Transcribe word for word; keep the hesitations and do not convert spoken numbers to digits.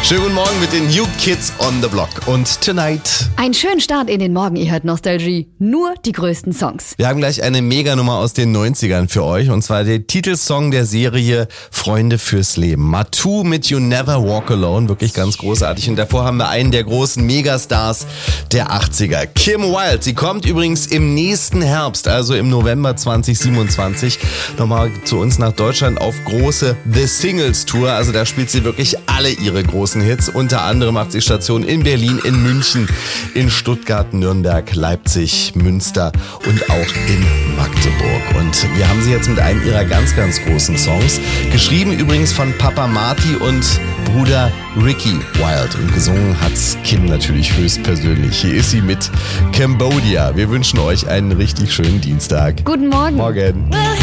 Schönen guten Morgen mit den New Kids on the Block. Und Tonight. Einen schönen Start in den Morgen, ihr hört Nostalgie. Nur die größten Songs. Wir haben gleich eine Meganummer aus den neunzigern für euch. Und zwar der Titelsong der Serie Freunde fürs Leben. Matu mit You Never Walk Alone. Wirklich ganz großartig. Und davor haben wir einen der großen Megastars der achtziger. Kim Wilde. Sie kommt übrigens im nächsten Herbst, also im November zwanzig siebenundzwanzig, nochmal zu uns nach Deutschland auf große The Singles Tour. Also da spielt sie wirklich alle ihre großen Hits. Unter anderem macht sie Station in Berlin, in München, in Stuttgart, Nürnberg, Leipzig, Münster und auch in Magdeburg. Und wir haben sie jetzt mit einem ihrer ganz, ganz großen Songs. Geschrieben übrigens von Papa Marty und Bruder Ricky Wilde. Und gesungen hat's Kim natürlich höchstpersönlich. Hier ist sie mit Cambodia. Wir wünschen euch einen richtig schönen Dienstag. Guten Morgen. Morgen.